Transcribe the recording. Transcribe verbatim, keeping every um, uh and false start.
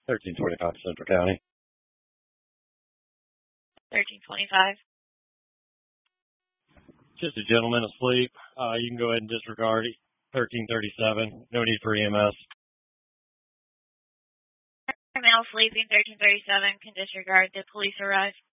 thirteen twenty-five Central County. thirteen twenty-five. Just a gentleman asleep. Uh, you can go ahead and disregard it. thirteen thirty-seven. No need for E M S. Male sleeping, thirteen thirty-seven. Can disregard. Did police arrive?